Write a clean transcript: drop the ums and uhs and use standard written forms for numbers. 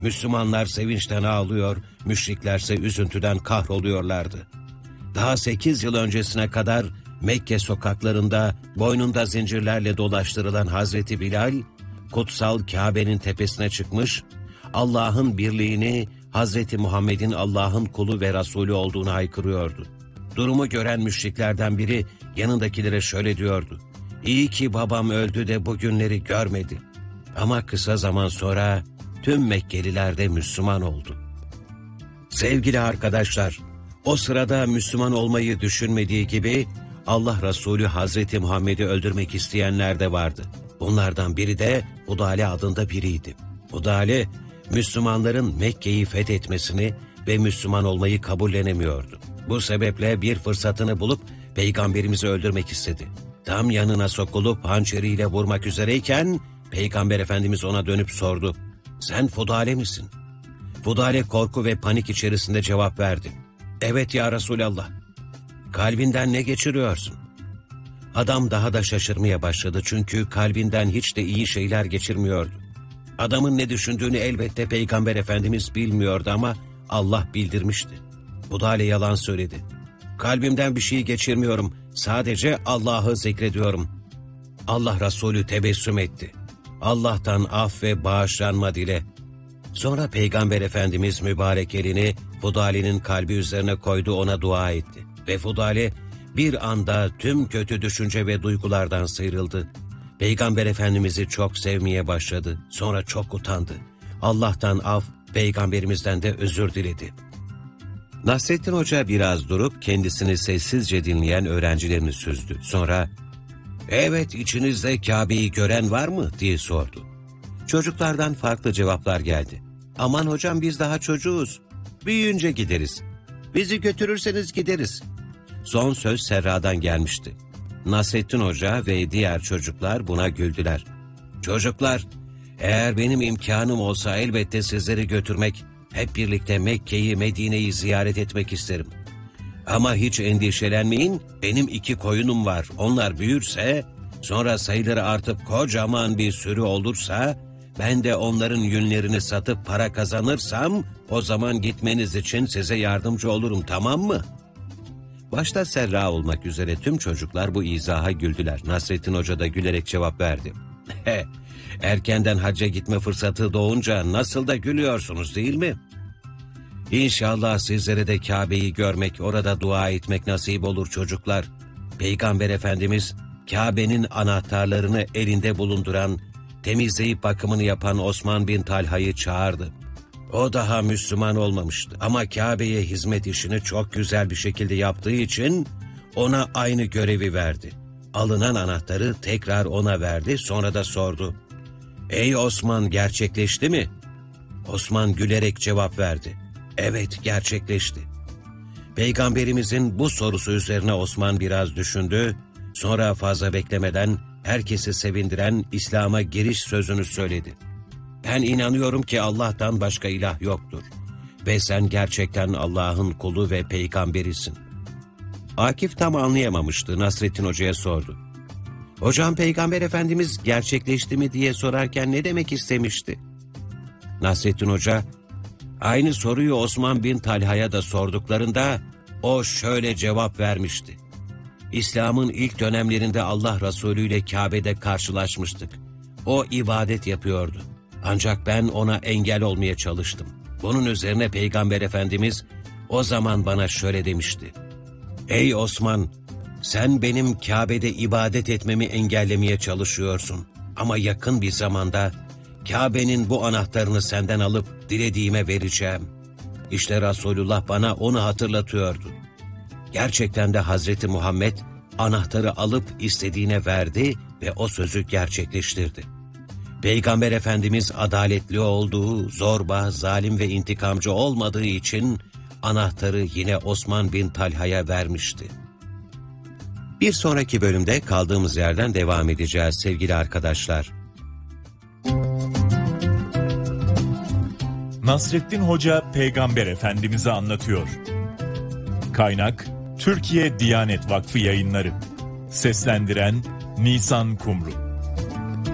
Müslümanlar sevinçten ağlıyor, müşriklerse üzüntüden kahroluyorlardı. Daha 8 yıl öncesine kadar Mekke sokaklarında boynunda zincirlerle dolaştırılan Hazreti Bilal, kutsal Kabe'nin tepesine çıkmış, Allah'ın birliğini, Hazreti Muhammed'in Allah'ın kulu ve Resulü olduğunu haykırıyordu. Durumu gören müşriklerden biri yanındakilere şöyle diyordu: "İyi ki babam öldü de bu günleri görmedi." Ama kısa zaman sonra tüm Mekkeliler de Müslüman oldu. Sevgili arkadaşlar, o sırada Müslüman olmayı düşünmediği gibi Allah Resulü Hazreti Muhammed'i öldürmek isteyenler de vardı. Bunlardan biri de Hudale adında biriydi. Hudale, Müslümanların Mekke'yi fethetmesini ve Müslüman olmayı kabullenemiyordu. Bu sebeple bir fırsatını bulup Peygamberimizi öldürmek istedi. Tam yanına sokulup hançeriyle vurmak üzereyken Peygamber Efendimiz ona dönüp sordu: "Sen Hudale misin?" Hudale korku ve panik içerisinde cevap verdi: "Evet ya Resulallah." "Kalbinden ne geçiriyorsun?" Adam daha da şaşırmaya başladı çünkü kalbinden hiç de iyi şeyler geçirmiyordu. Adamın ne düşündüğünü elbette Peygamber Efendimiz bilmiyordu ama Allah bildirmişti. Hudale yalan söyledi. "Kalbimden bir şey geçirmiyorum, sadece Allah'ı zikrediyorum." Allah Resulü tebessüm etti. "Allah'tan af ve bağışlanma dile." Sonra Peygamber Efendimiz mübarek elini Hudale'nin kalbi üzerine koydu, ona dua etti. Ve Hudale bir anda tüm kötü düşünce ve duygulardan sıyrıldı. Peygamber Efendimiz'i çok sevmeye başladı. Sonra çok utandı. Allah'tan af, Peygamberimizden de özür diledi. Nasrettin Hoca biraz durup kendisini sessizce dinleyen öğrencilerini süzdü. Sonra, "Evet, içinizde Kabe'yi gören var mı?" diye sordu. Çocuklardan farklı cevaplar geldi. "Aman hocam, biz daha çocuğuz. Büyüyünce gideriz. Bizi götürürseniz gideriz." Son söz Serra'dan gelmişti. Nasrettin Hoca ve diğer çocuklar buna güldüler. "Çocuklar, eğer benim imkanım olsa elbette sizleri götürmek, hep birlikte Mekke'yi, Medine'yi ziyaret etmek isterim. Ama hiç endişelenmeyin, benim 2 koyunum var. Onlar büyürse, sonra sayıları artıp kocaman bir sürü olursa, ben de onların yünlerini satıp para kazanırsam, o zaman gitmeniz için size yardımcı olurum, tamam mı?" Başta Serra olmak üzere tüm çocuklar bu izaha güldüler. Nasrettin Hoca da gülerek cevap verdi: "Erkenden hacca gitme fırsatı doğunca nasıl da gülüyorsunuz, değil mi? İnşallah sizlere de Kabe'yi görmek, orada dua etmek nasip olur çocuklar." Peygamber Efendimiz, Kabe'nin anahtarlarını elinde bulunduran, temizleyip bakımını yapan Osman bin Talha'yı çağırdı. O daha Müslüman olmamıştı ama Kabe'ye hizmet işini çok güzel bir şekilde yaptığı için ona aynı görevi verdi. Alınan anahtarı tekrar ona verdi, sonra da sordu: "Ey Osman, gerçekleşti mi?" Osman gülerek cevap verdi: "Evet, gerçekleşti." Peygamberimizin bu sorusu üzerine Osman biraz düşündü, sonra fazla beklemeden herkesi sevindiren İslam'a giriş sözünü söyledi: "Ben inanıyorum ki Allah'tan başka ilah yoktur ve sen gerçekten Allah'ın kulu ve peygamberisin." Akif tam anlayamamıştı, Nasrettin Hoca'ya sordu: "Hocam, Peygamber Efendimiz gerçekleşti mi diye sorarken ne demek istemişti?" Nasrettin Hoca, aynı soruyu Osman bin Talha'ya da sorduklarında o şöyle cevap vermişti: "İslam'ın ilk dönemlerinde Allah Resulü ile Kabe'de karşılaşmıştık. O ibadet yapıyordu. Ancak ben ona engel olmaya çalıştım. Bunun üzerine Peygamber Efendimiz o zaman bana şöyle demişti: Ey Osman, sen benim Kabe'de ibadet etmemi engellemeye çalışıyorsun. Ama yakın bir zamanda Kabe'nin bu anahtarını senden alıp dilediğime vereceğim." İşte Resulullah bana onu hatırlatıyordu. Gerçekten de Hazreti Muhammed anahtarı alıp istediğine verdi ve o sözü gerçekleştirdi. Peygamber Efendimiz adaletli olduğu, zorba, zalim ve intikamcı olmadığı için anahtarı yine Osman bin Talha'ya vermişti. Bir sonraki bölümde kaldığımız yerden devam edeceğiz sevgili arkadaşlar. Nasrettin Hoca Peygamber Efendimiz'i anlatıyor. Kaynak Türkiye Diyanet Vakfı Yayınları. Seslendiren Nisan Kumru.